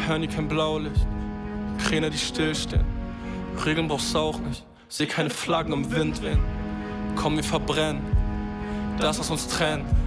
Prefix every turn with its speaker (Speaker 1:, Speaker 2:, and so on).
Speaker 1: hören nie kein Blaulicht. Kräne, die stillstehen. Regeln brauchst du auch nicht. Seh keine Flaggen im Wind wehen. Komm, wir verbrennen das, was uns trennt.